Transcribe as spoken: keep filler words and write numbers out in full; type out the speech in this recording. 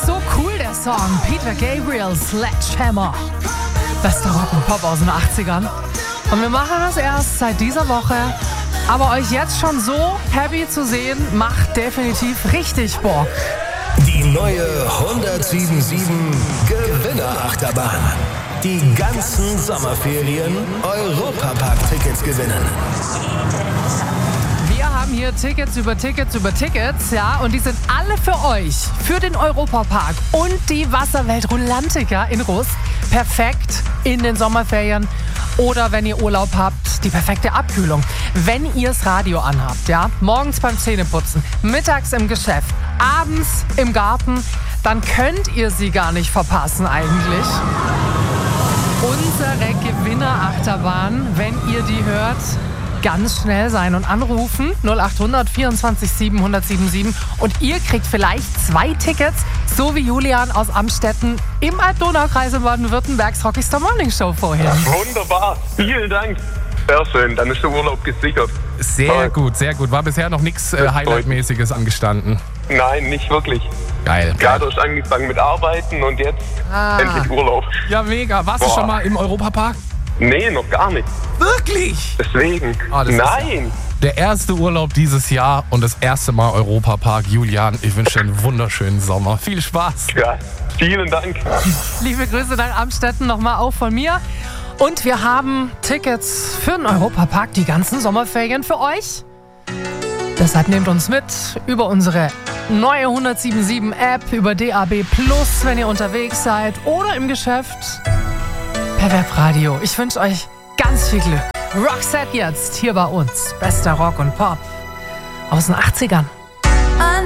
So cool der Song. Peter Gabriel, Sledgehammer. Bester Rock und Pop aus den achtzigern. Und wir machen das erst seit dieser Woche. Aber euch jetzt schon so happy zu sehen, macht definitiv richtig Bock. Die neue hundertsieben Komma sieben Gewinnerachterbahn. Die ganzen Sommerferien Europapark-Tickets gewinnen. Wir haben hier Tickets über Tickets über Tickets, ja, und die sind alle für euch, für den Europapark und die Wasserwelt Rulantica in Rust. Perfekt in den Sommerferien oder wenn ihr Urlaub habt, die perfekte Abkühlung. Wenn ihr das Radio anhabt, ja, morgens beim Zähneputzen, mittags im Geschäft, abends im Garten, dann könnt ihr sie gar nicht verpassen eigentlich. Unsere Gewinnerachterbahn, wenn ihr die hört, ganz schnell sein und anrufen null acht hundert vierundzwanzig siebenhundert siebenundsiebzig und ihr kriegt vielleicht zwei Tickets, so wie Julian aus Amstetten im Alb-Donau-Kreis in Baden-Württembergs Rockstar Morning Show vorhin. Wunderbar, vielen Dank. Sehr schön, dann ist der Urlaub gesichert. Sehr Toll. gut, sehr gut. War bisher noch nichts äh, Highlight-mäßiges angestanden. Nein, nicht wirklich. Geil. Gerade erst angefangen mit Arbeiten und jetzt Ah. endlich Urlaub. Ja, mega. Warst du Boah. schon mal im Europapark? Nee, noch gar nicht. Wirklich? Deswegen. Ah, das ist Nein. Der erste Urlaub dieses Jahr und das erste Mal Europapark. Julian, ich wünsche dir einen wunderschönen Sommer. Viel Spaß. Ja, vielen Dank. Liebe Grüße nach Amstetten nochmal auch von mir. Und wir haben Tickets für den Europapark, die ganzen Sommerferien für euch. Deshalb nehmt uns mit über unsere neue hundertsieben Komma sieben App, über D A B Plus, wenn ihr unterwegs seid oder im Geschäft per Webradio. Ich wünsche euch ganz viel Glück. Roxette jetzt hier bei uns. Bester Rock und Pop aus den achtzigern.